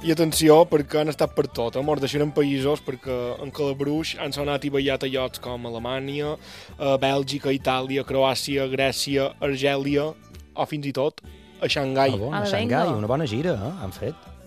I atenció, perquè han estat per tot, Mos deixarem països, perquè en Calabruix han sonat i ballat a llocs com Alemanya, Bèlgica, Itàlia, Croàcia, Grècia, Argèlia, o fins i tot a Xangai. A Xangai, una bona gira, han fet.